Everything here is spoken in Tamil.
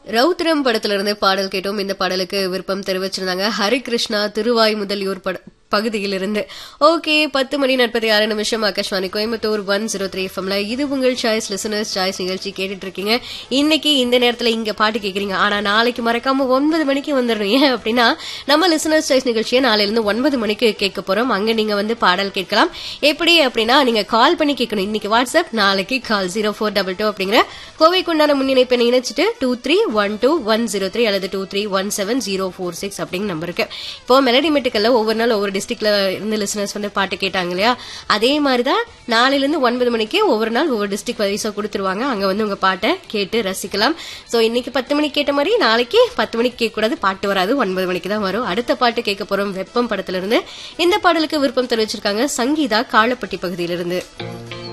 ரவுத்ரம் படத்துல இருந்து பாடல் கேட்டோம். இந்த பாடலுக்கு விருப்பம் தெரிவிச்சிருந்தாங்க ஹரிகிருஷ்ணா திருவாய் முதலியூர் பகுதியிலிருந்து. ஓகே, 10:46 ஆகாஷ்வாணி கோயம்புத்தூர் 103 எஃப்எம்ல இது உங்கள் சாய்ஸ் லிசனர்ஸ் சாய்ஸ் நிகழ்ச்சி கேட்டுட்டு இருக்கீங்க. இன்னைக்கு இந்த நேரத்துல இங்க பாட்டு கேக்குறீங்க, ஆனா நாளைக்கு மறக்காம 9 மணிக்கு வந்துடணும். ஏன் அப்படின்னா நம்ம லிசனர்ஸ் சாய்ஸ் நிகழ்ச்சியை நாளையில இருந்து 9 மணிக்கு கேட்க போறோம். அங்க நீங்க வந்து பாடல் கேட்கலாம். எப்படி அப்படின்னா நீங்க கால் பண்ணி கேட்கணும். இன்னைக்கு வாட்ஸ்அப், நாளைக்கு கால் 0422 அப்படிங்கிற கோவைக்குண்டான முன்னிணைப்பை இணைச்சிட்டு 2312-103 அல்லது 2317-046 அப்படிங்கிற நம்பருக்கு. இப்போ மெலடி மெட்டுக்கல்ல ஒவ்வொரு நாள் ஒவ்வொரு டிஸ்ட்ரிக்ட்ல இருந்து லிசனர்ஸ் வந்து பாட்டு கேட்டாங்க இல்லையா, அதே மாதிரிதான் நாளையில இருந்து 9 மணிக்கு ஒவ்வொரு நாள் ஒவ்வொரு டிஸ்ட்ரிக்ட் வைஸா கொடுத்துருவாங்க. அங்க வந்து உங்க பாட்டை கேட்டு ரசிக்கலாம். சோ இன்னைக்கு 10 மணிக்கு கேட்ட மாதிரி நாளைக்கு 10 மணிக்கு கேட்க கூடாது, பாட்டு வராது, 9 மணிக்கு தான் வரும். அடுத்த பாட்டு கேட்க போறோம் வெப்பம் படத்துல இருந்து. இந்த பாடலுக்கு விருப்பம் தெரிவிச்சிருக்காங்க சங்கீதா காலப்பட்டி பகுதியிலிருந்து.